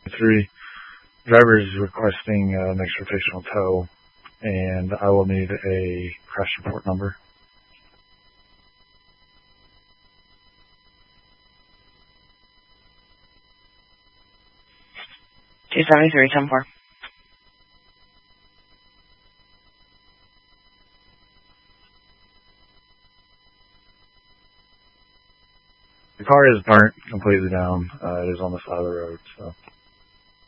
3. Driver is requesting an extra tow, and I will need a crash report number. 273, 10-4. The car is burnt completely down. It is on the side of the road, so.